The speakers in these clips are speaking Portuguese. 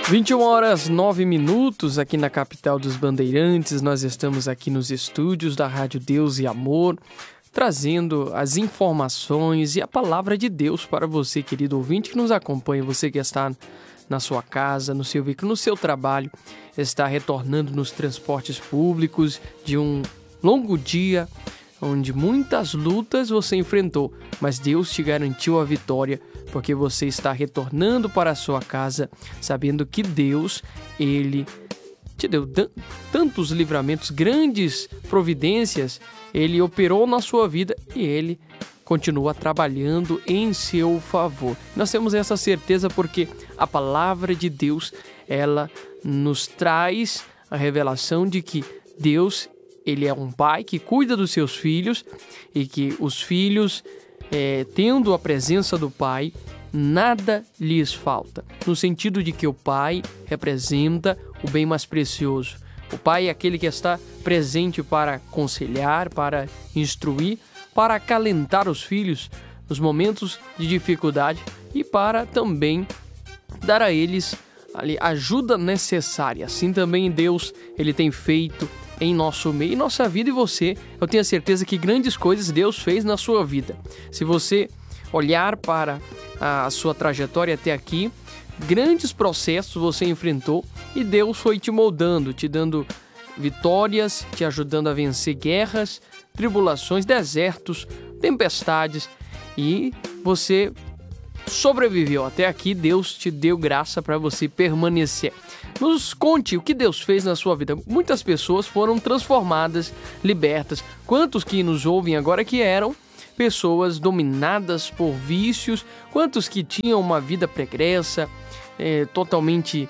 21h09 aqui na capital dos Bandeirantes. Nós estamos aqui nos estúdios da Rádio Deus e Amor, trazendo as informações e a palavra de Deus para você, querido ouvinte que nos acompanha, você que está na sua casa, no seu veículo, no seu trabalho, está retornando nos transportes públicos de um longo dia, onde muitas lutas você enfrentou, mas Deus te garantiu a vitória, porque você está retornando para a sua casa, sabendo que Deus, Ele te deu tantos livramentos, grandes providências, Ele operou na sua vida e Ele continua trabalhando em seu favor. Nós temos essa certeza porque a palavra de Deus, ela nos traz a revelação de que Deus, Ele é um pai que cuida dos seus filhos e que os filhos, tendo a presença do pai, nada lhes falta. No sentido de que o pai representa o bem mais precioso. O pai é aquele que está presente para aconselhar, para instruir, para acalentar os filhos nos momentos de dificuldade e para também dar a eles a ajuda necessária. Assim também Deus, Ele tem feito em nosso meio, em nossa vida, e você, eu tenho a certeza que grandes coisas Deus fez na sua vida. Se você olhar para a sua trajetória até aqui, grandes processos você enfrentou e Deus foi te moldando, te dando vitórias, te ajudando a vencer guerras, tribulações, desertos, tempestades, e você sobreviveu até aqui. Deus te deu graça para você permanecer. Nos conte o que Deus fez na sua vida. Muitas pessoas foram transformadas, libertas. Quantos que nos ouvem agora que eram pessoas dominadas por vícios? Quantos que tinham uma vida pregressa, totalmente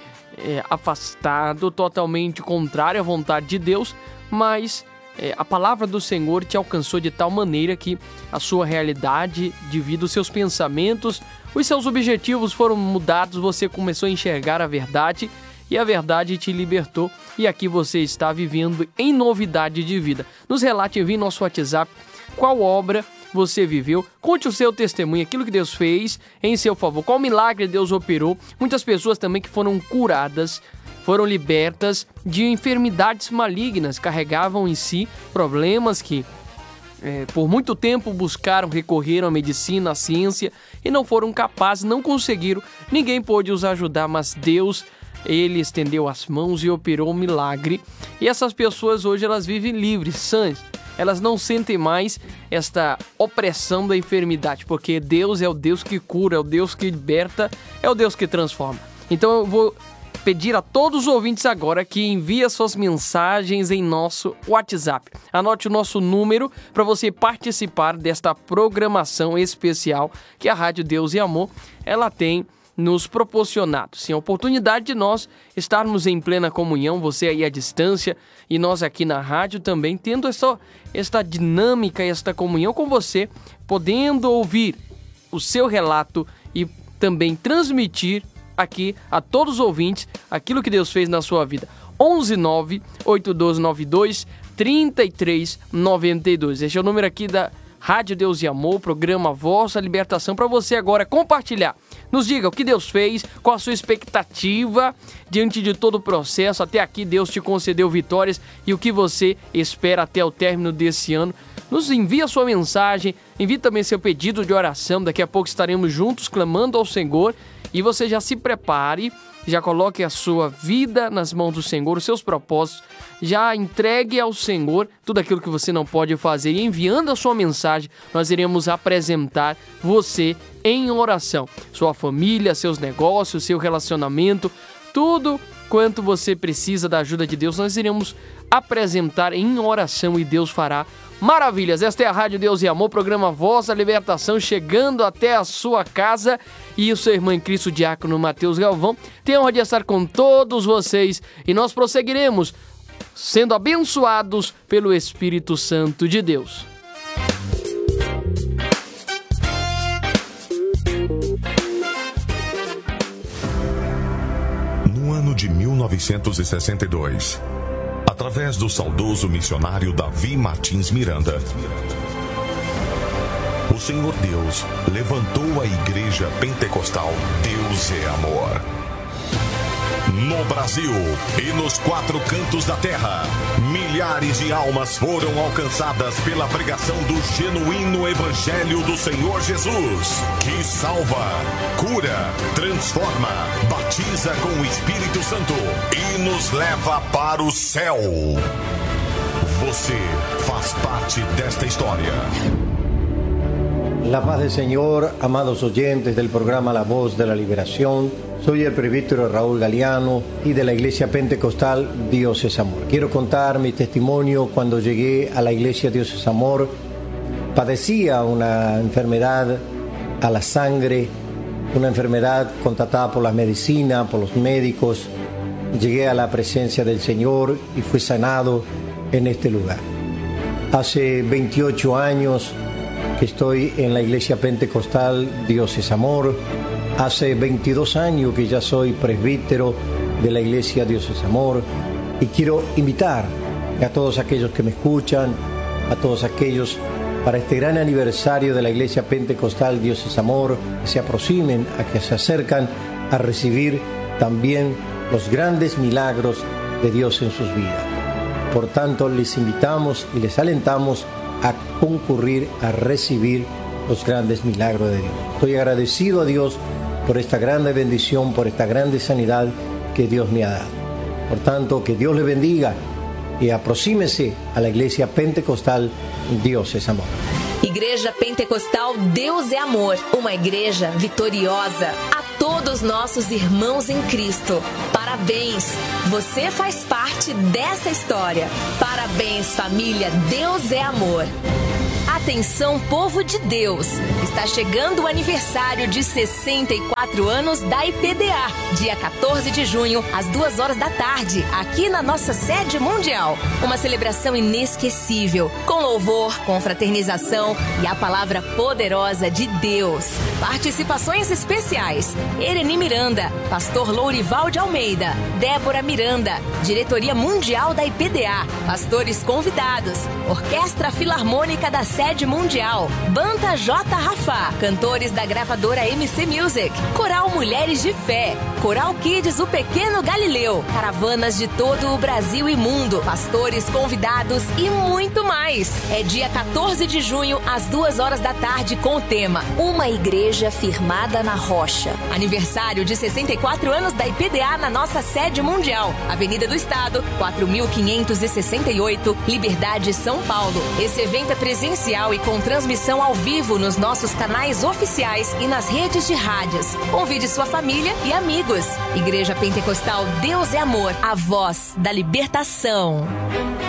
afastado, totalmente contrário à vontade de Deus, mas a palavra do Senhor te alcançou de tal maneira que a sua realidade de vida, os seus pensamentos, os seus objetivos foram mudados, você começou a enxergar a verdade e a verdade te libertou, e aqui você está vivendo em novidade de vida. Nos relate, envie nosso WhatsApp qual obra você viveu, conte o seu testemunho, aquilo que Deus fez em seu favor, qual milagre Deus operou. Muitas pessoas também que foram curadas, foram libertas de enfermidades malignas, carregavam em si problemas que por muito tempo buscaram, recorreram à medicina, à ciência e não foram capazes, não conseguiram, ninguém pôde os ajudar, mas Deus, Ele estendeu as mãos e operou um milagre, e essas pessoas hoje elas vivem livres, sãs. Elas não sentem mais esta opressão da enfermidade, porque Deus é o Deus que cura, é o Deus que liberta, é o Deus que transforma. Então eu vou pedir a todos os ouvintes agora que enviem suas mensagens em nosso WhatsApp. Anote o nosso número para você participar desta programação especial que a Rádio Deus e Amor ela tem nos proporcionado. Sim, a oportunidade de nós estarmos em plena comunhão, você aí à distância e nós aqui na rádio também, tendo esta dinâmica, esta comunhão com você, podendo ouvir o seu relato e também transmitir aqui a todos os ouvintes aquilo que Deus fez na sua vida. 11 9 8292 3392. Este é o número aqui da Rádio Deus e Amor, programa Voz da Libertação, para você agora compartilhar. Nos diga o que Deus fez, qual a sua expectativa diante de todo o processo. Até aqui Deus te concedeu vitórias e o que você espera até o término desse ano. Nos envie a sua mensagem, envie também seu pedido de oração. Daqui a pouco estaremos juntos clamando ao Senhor e você já se prepare, já coloque a sua vida nas mãos do Senhor, os seus propósitos, já entregue ao Senhor tudo aquilo que você não pode fazer. E enviando a sua mensagem, nós iremos apresentar você em oração. Sua família, seus negócios, seu relacionamento, tudo quanto você precisa da ajuda de Deus, nós iremos apresentar em oração e Deus fará maravilhas. Esta é a Rádio Deus e Amor, programa Voz da Libertação, chegando até a sua casa. E o seu irmão em Cristo, diácono Mateus Galvão, tem a honra de estar com todos vocês. E nós prosseguiremos sendo abençoados pelo Espírito Santo de Deus. No ano de 1962, através do saudoso missionário Davi Martins Miranda, o Senhor Deus levantou a Igreja Pentecostal Deus é Amor. No Brasil e nos 4 cantos da terra, milhares de almas foram alcançadas pela pregação do genuíno Evangelho do Senhor Jesus, que salva, cura, transforma, batiza com o Espírito Santo e nos leva para o céu. Você faz parte desta história. La paz del Señor, amados oyentes del programa La Voz de la Liberación. Soy el presbítero Raúl Galeano y de la Iglesia Pentecostal Dios es Amor. Quiero contar mi testimonio. Cuando llegué a la Iglesia Dios es Amor, padecía una enfermedad a la sangre, una enfermedad contratada por la medicina, por los médicos. Llegué a la presencia del Señor y fui sanado en este lugar. Hace 28 años que estoy en la Iglesia Pentecostal Dios es Amor. Hace 22 años que ya soy presbítero de la Iglesia Dios es Amor. Y quiero invitar a todos aquellos que me escuchan, a todos aquellos para este gran aniversario de la Iglesia Pentecostal Dios es Amor, que se aproximen, a que se acercan a recibir también los grandes milagros de Dios en sus vidas. Por tanto, les invitamos y les alentamos a concurrir a recibir los grandes milagros de Dios. Estoy agradecido a Dios por esta grande bendición, por esta grande sanidad que Dios me ha dado. Por tanto, que Dios le bendiga y aproxímese a la Iglesia Pentecostal Dios es Amor. Igreja Pentecostal Deus é Amor, uma igreja vitoriosa. A todos nossos irmãos em Cristo, parabéns! Você faz parte dessa história. Parabéns, família Deus é Amor. Atenção, povo de Deus! Está chegando o aniversário de 64 anos da IPDA, dia 14 de junho, às 2 horas da tarde, aqui na nossa sede mundial. Uma celebração inesquecível, com louvor, confraternização e a palavra poderosa de Deus. Participações especiais: Ereni Miranda, Pastor Lourival de Almeida, Débora Miranda, Diretoria Mundial da IPDA, pastores convidados, Orquestra Filarmônica da Sede Mundial, Banda J. Rafá, cantores da gravadora MC Music, Coral Mulheres de Fé, Coral Kids O Pequeno Galileu, caravanas de todo o Brasil e mundo, pastores convidados e muito mais. É dia 14 de junho, às 2 horas da tarde, com o tema Uma Igreja Firmada na Rocha. Aniversário de 64 anos da IPDA na nossa sede mundial, Avenida do Estado, 4568, Liberdade, São Paulo. Esse evento é presencial e com transmissão ao vivo nos nossos canais oficiais e nas redes de rádios. Convide sua família e amigos. Igreja Pentecostal Deus é Amor, a voz da libertação.